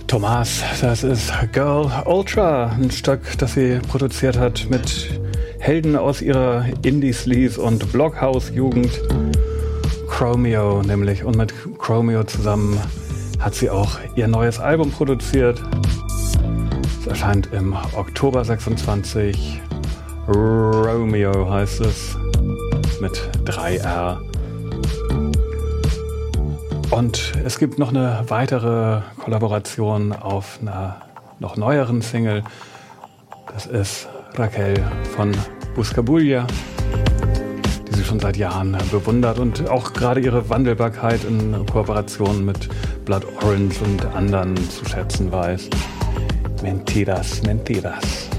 Thomas, das ist Girl Ultra, ein Stück, das sie produziert hat mit Helden aus ihrer Indie-Sleaze- und Blockhouse-Jugend. Chromeo nämlich. Und mit Chromeo zusammen hat sie auch ihr neues Album produziert. Es erscheint im Oktober 26. Romeo heißt es. Mit 3R. Und es gibt noch eine weitere Kollaboration auf einer noch neueren Single. Das ist Raquel von Buscabulla, die sie schon seit Jahren bewundert und auch gerade ihre Wandelbarkeit in Kooperation mit Blood Orange und anderen zu schätzen weiß. Mentiras, mentiras.